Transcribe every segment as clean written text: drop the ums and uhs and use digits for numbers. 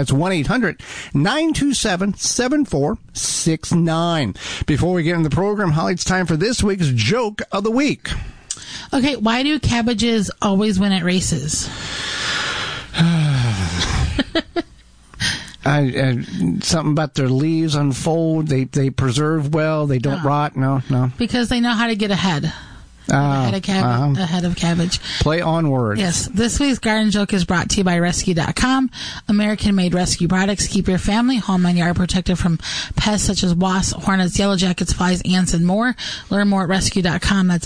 That's 1-800-927-7469. Before we get in the program, Holly, it's time for this week's joke of the week. Okay, why do cabbages always win at races? Something about their leaves unfold. They preserve well. They don't rot. No. Because they know how to get ahead. Ahead of cabbage. Play on words. Yes. This week's garden joke is brought to you by Rescue.com. American-made rescue products keep your family, home, and yard protected from pests such as wasps, hornets, yellow jackets, flies, ants, and more. Learn more at Rescue.com. That's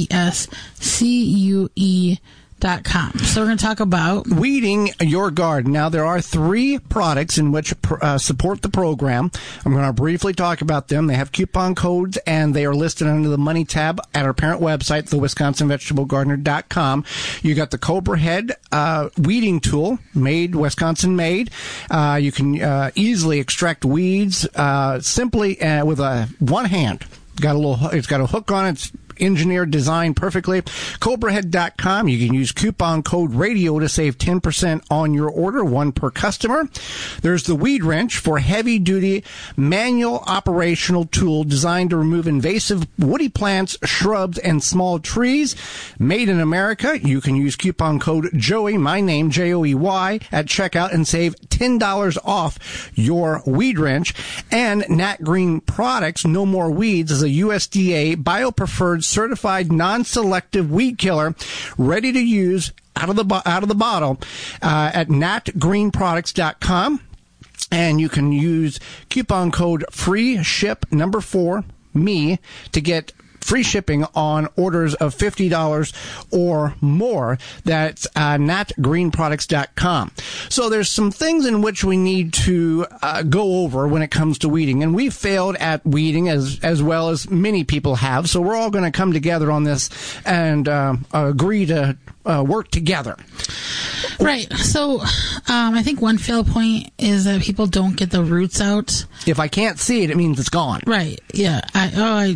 RESCUE.com. So we're going to talk about weeding your garden. Now, there are 3 products in which support the program. I'm going to briefly talk about them. They have coupon codes, and they are listed under the Money tab at our parent website, the WisconsinVegetableGardener.com. You got the Cobra Head weeding tool, Wisconsin made. You can easily extract weeds simply with one hand. It's got a hook on it. It's engineered, designed perfectly. CobraHead.com. You can use coupon code radio to save 10% on your order, 1 per customer. There's the Weed Wrench for heavy-duty manual operational tool designed to remove invasive woody plants, shrubs, and small trees. Made in America. You can use coupon code Joey, my name, Joey, at checkout and save $10 off your Weed Wrench. And Nat Green Products, No More Weeds, is a USDA biopreferred certified non-selective weed killer ready to use out of the bottle at natgreenproducts.com. And you can use coupon code FREESHIP 4 to get free shipping on orders of $50 or more. That's natgreenproducts.com. So there's some things in which we need to go over when it comes to weeding. And we've failed at weeding as well as many people have. So we're all going to come together on this and agree to work together. Right. So I think one fail point is that people don't get the roots out. If I can't see it, it means it's gone. Right. Yeah. I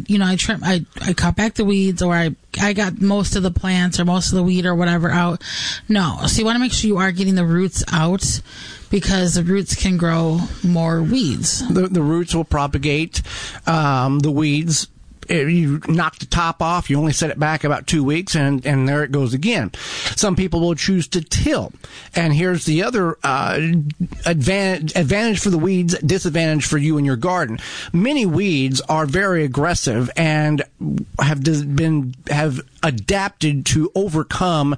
cut back the weeds, or I got most of the plants or most of the weed or whatever out. No. So you want to make sure you are getting the roots out, because the roots can grow more weeds. The roots will propagate the weeds. You knock the top off, you only set it back about 2 weeks, and there it goes again. Some people will choose to till. And here's the other advantage for the weeds, disadvantage for you in your garden. Many weeds are very aggressive and have adapted to overcome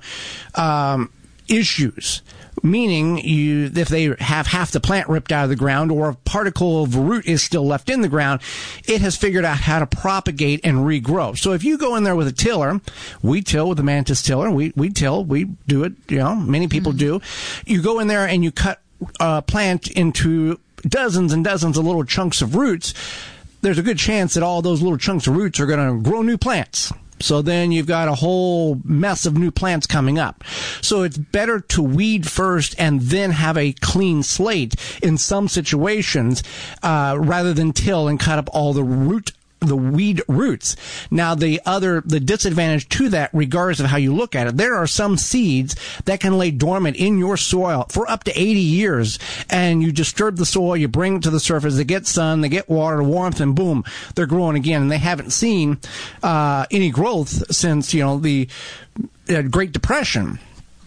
issues. Meaning, if they have half the plant ripped out of the ground, or a particle of root is still left in the ground, it has figured out how to propagate and regrow. So if you go in there with a tiller, we till with the Mantis tiller, we do it, many people do. You go in there and you cut a plant into dozens and dozens of little chunks of roots. There's a good chance that all those little chunks of roots are going to grow new plants. So then you've got a whole mess of new plants coming up. So it's better to weed first and then have a clean slate in some situations, rather than till and cut up all the weed roots. Now, the disadvantage to that, regardless of how you look at it, there are some seeds that can lay dormant in your soil for up to 80 years, and you disturb the soil, you bring it to the surface, they get sun, they get water, warmth, and boom, they're growing again, and they haven't seen any growth since, the Great Depression.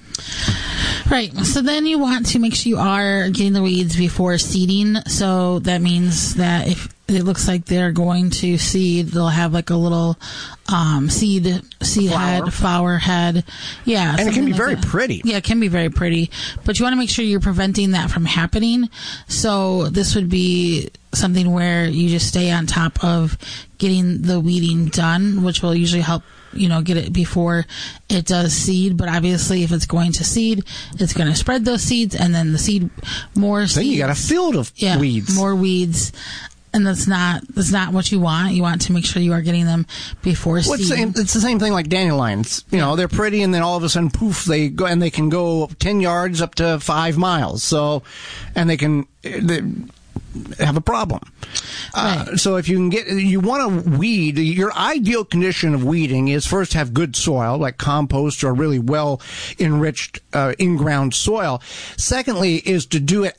Right. So then you want to make sure you are getting the weeds before seeding. So that means that if it looks like they're going to seed, they'll have like a little seed head, flower head. Yeah. And it can be very pretty. Yeah, it can be very pretty. But you want to make sure you're preventing that from happening. So this would be something where you just stay on top of getting the weeding done, which will usually help get it before it does seed. But obviously, if it's going to seed, it's going to spread those seeds, and then the seed, more seeds. Then you got a field of weeds. More weeds. And that's not what you want. You want to make sure you are getting them before seed. It's the same thing like dandelions. They're pretty, and then all of a sudden, poof, they go, and they can go 10 yards up to 5 miles. So, and they have a problem. Right. So if you want to weed, your ideal condition of weeding is first have good soil, like compost or really well enriched in-ground soil. Secondly is to do it